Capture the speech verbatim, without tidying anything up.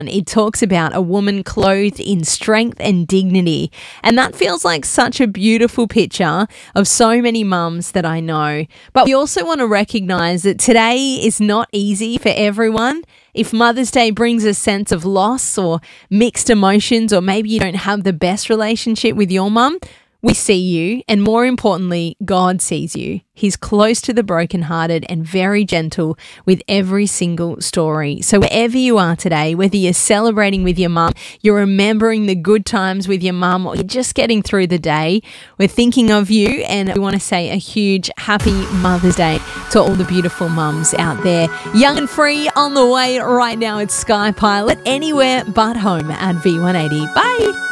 It talks about a woman clothed in strength and dignity. And that feels like such a beautiful picture of so many mums that I know. But we also want to recognize that today is not easy for everyone. If Mother's Day brings a sense of loss or mixed emotions, or maybe you don't have the best relationship with your mum, we see you, and more importantly, God sees you. He's close to the brokenhearted and very gentle with every single story. So wherever you are today, whether you're celebrating with your mum, you're remembering the good times with your mum, or you're just getting through the day, we're thinking of you, and we want to say a huge happy Mother's Day to all the beautiful mums out there. Young and free on the way right now. It's Sky Pilot, anywhere but home at V one eighty. Bye.